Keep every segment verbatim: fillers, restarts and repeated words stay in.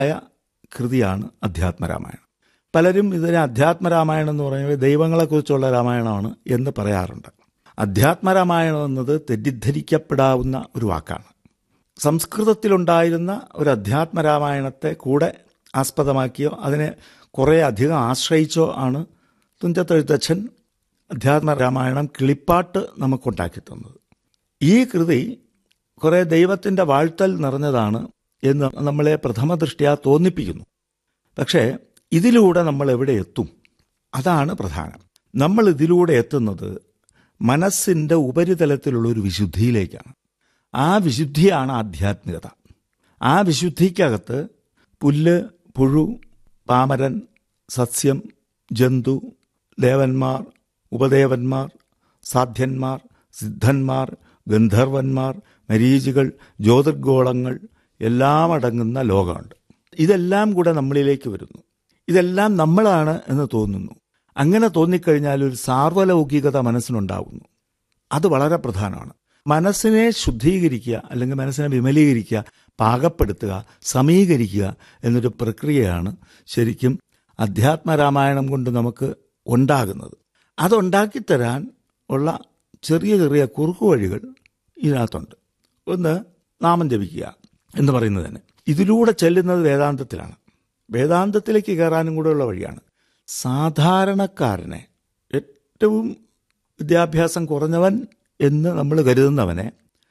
ആയ കൃതിയാണ് അധ്യാത്മരാമായണം. പലരും ഇതിനെ അധ്യാത്മരാമായണം എന്ന് പറയുന്നത് ദൈവങ്ങളെക്കുറിച്ചുള്ള രാമായണമാണ് എന്ന് പറയാറുണ്ട്. അധ്യാത്മരാമായണം എന്നത് തെറ്റിദ്ധരിക്കപ്പെടാവുന്ന ഒരു വാക്കാണ്. സംസ്കൃതത്തിലുണ്ടായിരുന്ന ഒരു അധ്യാത്മരാമായണത്തെ കൂടെ ആസ്പദമാക്കിയോ അതിനെ കുറേ അധികം ആശ്രയിച്ചോ ആണ് തുഞ്ചത്തെഴുത്തച്ഛൻ അധ്യാത്മരാമായണം കിളിപ്പാട്ട് നമുക്കുണ്ടാക്കി തന്നത്. ഈ കൃതി കുറേ ദൈവത്തിൻ്റെ വാഴ്ത്തൽ നിറഞ്ഞതാണ് എന്ന് നമ്മളെ പ്രഥമ ദൃഷ്ട്യാ തോന്നിപ്പിക്കുന്നു. പക്ഷേ ഇതിലൂടെ നമ്മൾ എവിടെ എത്തും? അതാണ് പ്രധാനം. നമ്മൾ ഇതിലൂടെ എത്തുന്നത് മനസ്സിൻ്റെ ഉപരിതലത്തിലുള്ളൊരു വിശുദ്ധിയിലേക്കാണ്. ആ വിശുദ്ധിയാണ് ആധ്യാത്മികത. ആ വിശുദ്ധിക്കകത്ത് പുല്ല്, പുഴു, പാമരൻ, സസ്യം, ജന്തു, ദേവന്മാർ, ഉപദേവന്മാർ, സാധ്യന്മാർ, സിദ്ധന്മാർ, ഗന്ധർവന്മാർ, മരീചികൾ, ജ്യോതിർഗോളങ്ങൾ എല്ലാം അടങ്ങുന്ന ലോകമുണ്ട്. ഇതെല്ലാം കൂടെ നമ്മളിലേക്ക് വരുന്നു. ഇതെല്ലാം നമ്മളാണ് എന്ന് തോന്നുന്നു. അങ്ങനെ തോന്നിക്കഴിഞ്ഞാൽ ഒരു സാർവലൗകികത മനസ്സിനുണ്ടാകുന്നു. അത് വളരെ പ്രധാനമാണ്. മനസ്സിനെ ശുദ്ധീകരിക്കുക അല്ലെങ്കിൽ മനസ്സിനെ വിമലീകരിക്കുക, പാകപ്പെടുത്തുക, സമീകരിക്കുക എന്നൊരു പ്രക്രിയയാണ് ശരിക്കും അധ്യാത്മരാമായണം കൊണ്ട് നമുക്ക് ഉണ്ടാകുന്നത്. അതുണ്ടാക്കിത്തരാൻ ഉള്ള ചെറിയ ചെറിയ കുറുക്കു വഴികൾ ഇതിനകത്തുണ്ട്. ഒന്ന്, നാമം ജപിക്കുക എന്ന് പറയുന്നത് തന്നെ ഇതിലൂടെ ചെല്ലുന്നത് വേദാന്തത്തിലാണ്. വേദാന്തത്തിലേക്ക് കയറാനും കൂടെയുള്ള വഴിയാണ്. സാധാരണക്കാരനെ, ഏറ്റവും വിദ്യാഭ്യാസം കുറഞ്ഞവൻ എന്ന് നമ്മൾ കരുതുന്നവനെ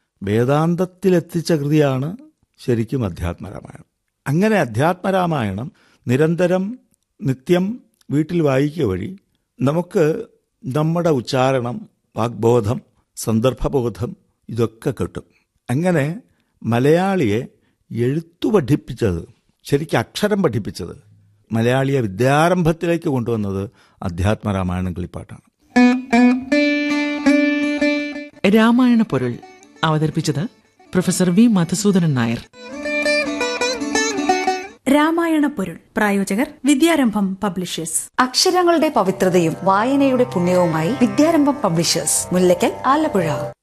വേദാന്തത്തിലെത്തിച്ച കൃതിയാണ് ശരിക്കും അധ്യാത്മരാമായണം. അങ്ങനെ അധ്യാത്മരാമായണം നിരന്തരം നിത്യം വീട്ടിൽ വായിക്കുക വഴി നമുക്ക് നമ്മുടെ ഉച്ചാരണം, വാഗ്ബോധം, സന്ദർഭബോധം ഇതൊക്കെ കിട്ടും. അങ്ങനെ മലയാളിയെ എഴുത്തു പഠിപ്പിച്ചത്, ശരിക്കും അക്ഷരം പഠിപ്പിച്ചത്, മലയാളിയെ വിദ്യാരംഭത്തിലേക്ക് കൊണ്ടുവന്നത് അധ്യാത്മരാമായണം കിളിപ്പാട്ടാണ്. രാമായണ പൊരുൾ അവതരിപ്പിച്ചത് പ്രൊഫസർ വി മധുസൂദനൻ നായർ. രാമായണ പൊരുൾ പ്രായോജകർ വിദ്യാരംഭം പബ്ലിഷേഴ്സ്. അക്ഷരങ്ങളുടെ പവിത്രതയും വായനയുടെ പുണ്യവുമായി വിദ്യാരംഭം പബ്ലിഷേഴ്സ്, മുല്ലയ്ക്കൽ, ആലപ്പുഴ.